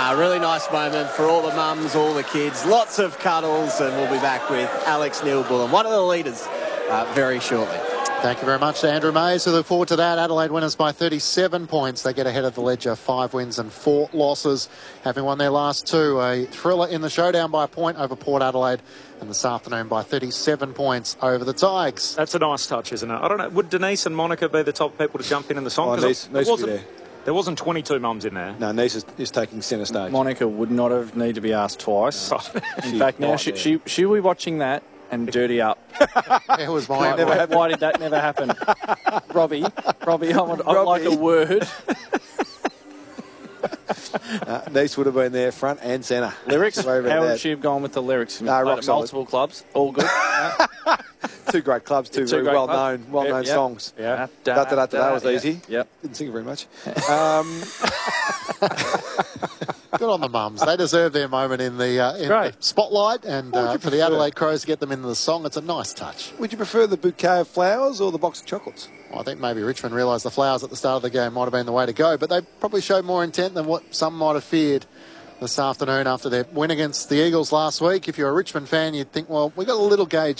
Really nice moment for all the mums, all the kids. Lots of cuddles, and we'll be back with Alex Neil-Bullen, one of the leaders, very shortly. Thank you very much to Andrew Mays. We look forward to that. Adelaide winners by 37 points. They get ahead of the ledger, 5 wins and 4 losses, having won their last 2. A thriller in the showdown by a point over Port Adelaide, and this afternoon by 37 points over the Tigers. That's a nice touch, isn't it? I don't know, would Denise and Monica be the type of people to jump in the song? Nice will be there. There wasn't 22 mums in there. No, Nice is taking centre stage. Monica would not have need to be asked twice. No. In fact, now she'll be watching that and dirty up. It was my Why did that never happen? Robbie, I'd like a word. Nice would have been there front and centre. Lyrics? How would she have gone with the lyrics? Multiple clubs, all good. 2 great clubs, 2 very well-known songs. Yeah. That was easy. Yep. Didn't sing it very much. Good on the mums. They deserve their moment in the spotlight, and for the Adelaide Crows to get them into the song, it's a nice touch. Would you prefer the bouquet of flowers or the box of chocolates? Well, I think maybe Richmond realised the flowers at the start of the game might have been the way to go, but they probably showed more intent than what some might have feared this afternoon after their win against the Eagles last week. If you're a Richmond fan, you'd think, well, we got a little gauge